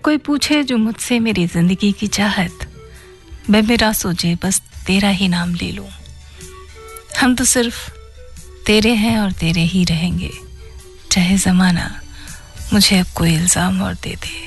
कोई पूछे जो मुझसे मेरी जिंदगी की चाहत, मैं मेरा सोचे बस तेरा ही नाम ले लूं। हम तो सिर्फ तेरे हैं और तेरे ही रहेंगे, चाहे जमाना मुझे अब कोई इल्जाम और दे दे।